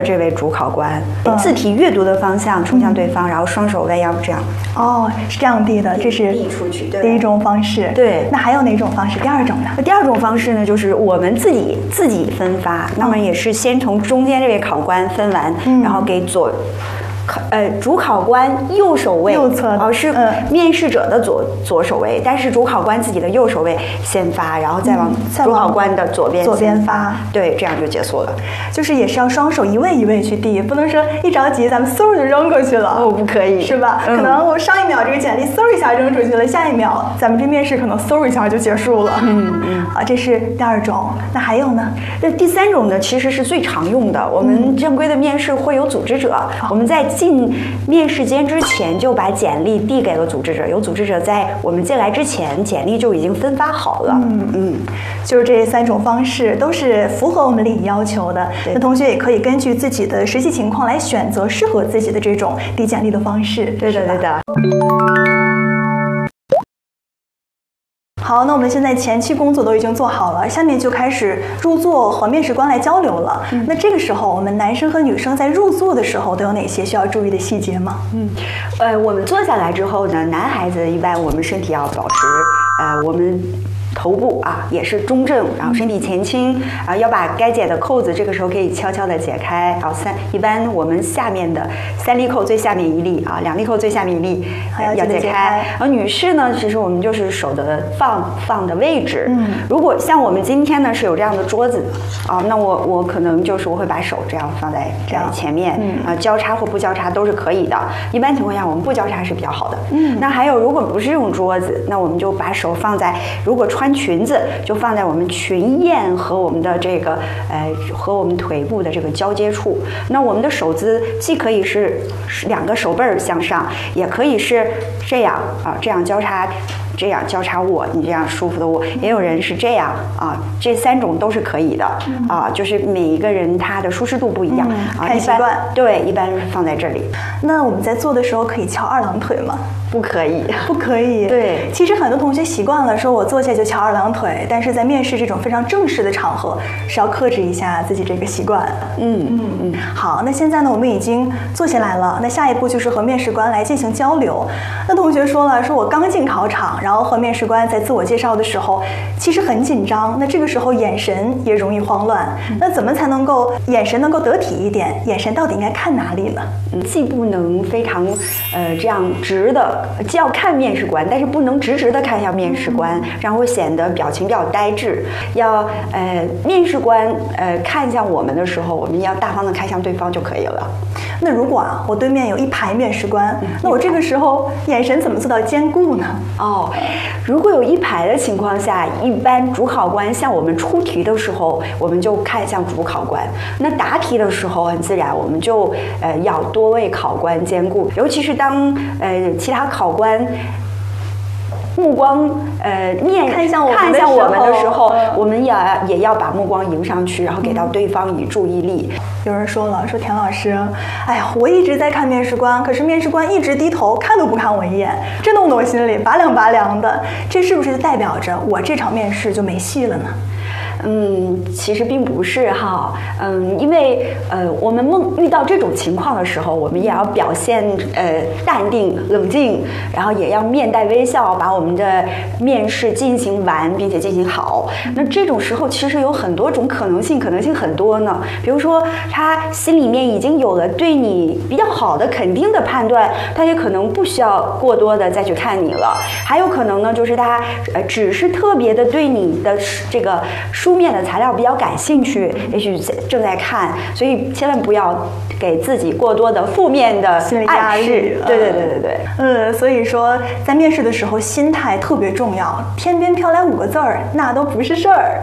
这位主考官，字体阅读的方向冲向对方，然后双手弯腰这样。 哦，是这样递的，这是递出去， 第一种方式。 对， 那还有哪种方式？第二种呢？ 第二种方式呢，就是我们自己分发，那么也是先从中间这位考官分完，然后给主考官右手位， 右侧是面试者的左手位，但是主考官自己的右手位先发，然后再往主考官的左边发，对，这样就结束了。 就是也是要双手一位一位去递，不能说一着急咱们嗖就扔过去了。 哦，不可以， 是吧？可能我上一秒这个简历嗖一下扔出去了，下一秒咱们这面试可能嗖一下就结束了。这是第二种。那还有呢？ 那第三种呢，其实是最常用的。我们正规的面试会有组织者，我们在进面试间之前就把简历递给了组织者，有组织者在我们进来之前，简历就已经分发好了。 就是这三种方式都是符合我们礼仪要求的。那同学也可以根据自己的实际情况来选择适合自己的这种递简历的方式。 对的，对的。 好，那我们现在前期工作都已经做好了，下面就开始入座和面试官来交流了。那这个时候，我们男生和女生在入座的时候都有哪些需要注意的细节吗？ 我们坐下来之后呢，男孩子一般我们身体要保持，我们头部也是中正，然后身体前倾，要把该解的扣子这个时候可以悄悄的解开。然后一般我们下面的3粒扣最下面1粒2粒扣最下面1粒要解开。然后女士呢，其实我们就是手的放的位置。如果像我们今天呢是有这样的桌子那我可能就是我会把手这样放在前面，交叉或不交叉都是可以的。一般情况下我们不交叉是比较好的。那还有如果不是这种桌子，那我们就把手放在，如果穿裙子就放在我们裙燕和我们的这个和我们腿部的这个交接处。那我们的手姿既可以是2个手背儿向上，也可以是这样这样交叉。这样交叉握，你这样舒服的握，也有人是这样这3种都是可以的就是每一个人他的舒适度不一样看习惯。 对，一般放在这里。 那我们在做的时候可以翘2郎腿吗？ 不可以， 不可以。 对， 其实很多同学习惯了说我坐下就翘2郎腿，但是在面试这种非常正式的场合是要克制一下自己这个习惯。好，那现在呢我们已经坐下来了，那下一步就是和面试官来进行交流。那同学说了，说我刚进考场，然后和面试官在自我介绍的时候其实很紧张，那这个时候眼神也容易慌乱。那怎么才能够眼神能够得体一点？眼神到底应该看哪里呢？ 既不能非常这样直的，既要看面试官，但是不能直的看向面试官，然后会显得表情比较呆滞。要面试官看向我们的时候，我们要大方的看向对方就可以了。 那如果我对面有1排面试官，那我这个时候眼神怎么做到兼顾呢？ 如果有1排的情况下，一般主考官向我们出题的时候，我们就看向主考官。那答题的时候，很自然我们就要多位考官兼顾，尤其是当其他考官目光看向我们的时候，我们也要把目光迎上去，然后给到对方以注意力。 有人说了，说田老师，哎呀，我一直在看面试官，可是面试官一直低头，看都不看我一眼，这弄得我心里拔凉的。这是不是代表着我这场面试就没戏了呢？ 其实并不是哈，因为我们遇到这种情况的时候，我们也要表现淡定冷静，然后也要面带微笑，把我们的面试进行完，并且进行好。那这种时候其实有很多种可能性很多呢。比如说他心里面已经有了对你比较好的肯定的判断，他也可能不需要过多的再去看你了。还有可能呢，就是他只是特别的对你的这个书面的材料比较感兴趣，也许正在看，所以千万不要给自己过多的负面的暗示。对。 所以说在面试的时候心态特别重要，天边飘来5个字儿，那都不是事儿。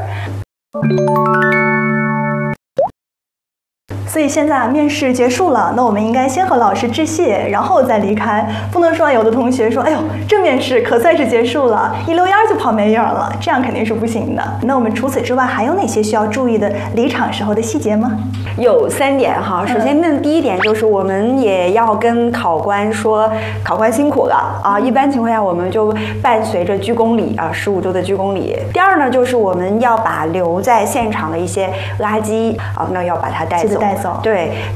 所以现在面试结束了，那我们应该先和老师致谢，然后再离开。不能说有的同学说，哎呦，这面试可算是结束了，一溜烟就跑没影了，这样肯定是不行的。那我们除此之外还有哪些需要注意的离场时候的细节吗？ 有3点哈。首先呢，第一点就是我们也要跟考官说，考官辛苦了啊。一般情况下我们就伴随着鞠躬礼15度的鞠躬礼。第二呢，就是我们要把留在现场的一些垃圾那要把它带走。对，